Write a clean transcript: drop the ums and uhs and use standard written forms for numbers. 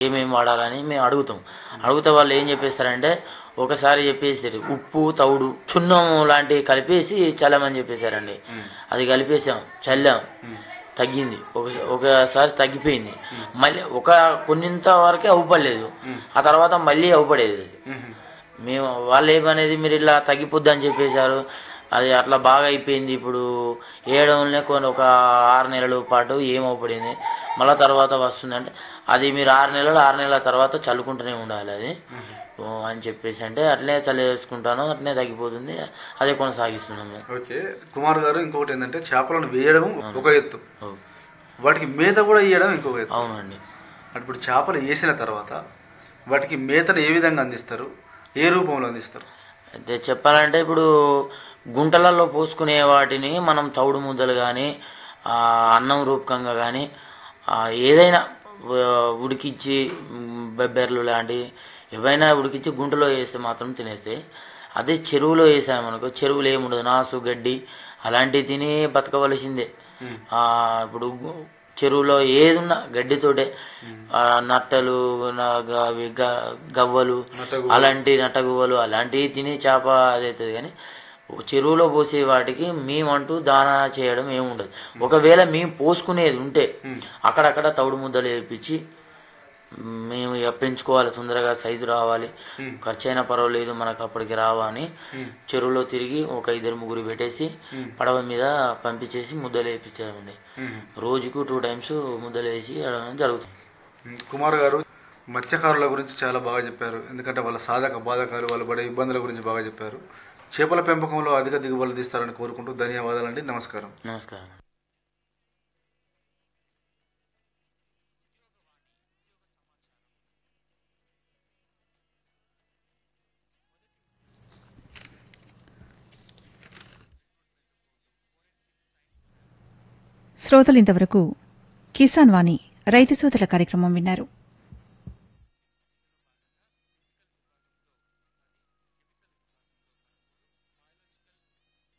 ఏమేమి వాడాలని మేము అడుగుతాం. అడిగితే వాళ్ళు ఏం చెప్పేస్తారంటే ఒకసారి చెప్పేసారు ఉప్పు, తౌడు, చున్నం లాంటివి కలిపేసి చల్లమని చెప్పేశారండి. అది కలిపేసాం, చల్లాం, తగ్గింది. ఒకసారి తగ్గిపోయింది. మళ్ళీ కొన్నింత వరకే అవుపడలేదు. ఆ తర్వాత మళ్ళీ అవుపడేది. మేము వాళ్ళు ఏమనేది మీరు ఇలా తగ్గిపోద్ది అని చెప్పేశారు, అది అట్లా బాగా అయిపోయింది. ఇప్పుడు వేయడంలో ఒక 6 నెలల పాటు ఏమవుపడింది, మళ్ళీ తర్వాత వస్తుందంటే అది మీరు 6 నెలల తర్వాత చల్లుకుంటూనే ఉండాలి అది అని చెప్పేసి అంటే అట్లే చల్లేసుకుంటాను, అట్లనే తగ్గిపోతుంది. అదే కొనసాగిస్తున్నాము. ఓకే కుమార్ గారు, ఇంకొకటి ఏంటంటే చేపలను వేయడం ఒక ఎత్తు, వాటికి మేత కూడా వేయడం ఇంకొక ఎత్తు. అవునండి. ఇప్పుడు చేపలు వేసిన తర్వాత వాటికి మేతను ఏ విధంగా అందిస్తారు, ఏ రూపంలో అందిస్తారు? అయితే చెప్పాలంటే ఇప్పుడు గుంటలలో పోసుకునే వాటిని మనం తౌడు ముద్దలు కానీ అన్నం రూపకంగా కానీ ఏదైనా ఉడికిచ్చి బెబ్బెర్లు లాంటివి ఏవైనా ఉడికిచ్చి గుంటలో వేస్తే మాత్రం తినేస్తాయి. అదే చెరువులో వేసామనుకో చెరువులో ఏముండదు, నాసు గడ్డి అలాంటివి తిని బతకవలసిందే. ఇప్పుడు చెరువులో ఏదున్నా గడ్డితోటే, నట్టలు, గవ్వలు అలాంటి నట్టగువ్వలు అలాంటివి తిని చేప అదవుతుంది. కానీ చెరువులో పోసే వాటికి మేమంటూ దానా చేయడం ఏముండదు. ఒకవేళ మేము పోసుకునేది ఉంటే అక్కడక్కడ తౌడు ముద్దలు వేయించి మేము పెంచుకోవాలి, తొందరగా సైజు రావాలి, ఖర్చు అయినా పర్వాలేదు మనకు అప్పటికి రావని చెరువులో తిరిగి ఒక 2-3 పెట్టేసి పడవ మీద పంపించేసి ముద్దలు వేయించామండి. రోజుకు 2 టైమ్స్ ముద్దలు వేసి జరుగుతుంది. కుమార్ గారు, మత్స్యకారుల గురించి చాలా బాగా చెప్పారు. ఎందుకంటే వాళ్ళ సాధక బాధకాలు, వాళ్ళు పడే ఇబ్బందుల గురించి బాగా చెప్పారు. చేపల పెంపకంలో అధిక దిగుబడులు తీస్తారని కోరుకుంటూ ధన్యవాదాలండి. నమస్కారం. నమస్కారం. శ్రోతలు ఇంతవరకు కిసాన్ వాణి రైతు సోదరుల కార్యక్రమం విన్నారు.